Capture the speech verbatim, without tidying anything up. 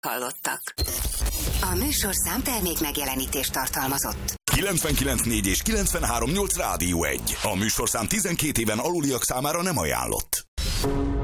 hallottak. A műsorszám termék megjelenítést tartalmazott. kilencvenkilenc négy és kilencvenhárom nyolc Rádió egy. A műsorszám tizenkét éven aluliak számára nem ajánlott.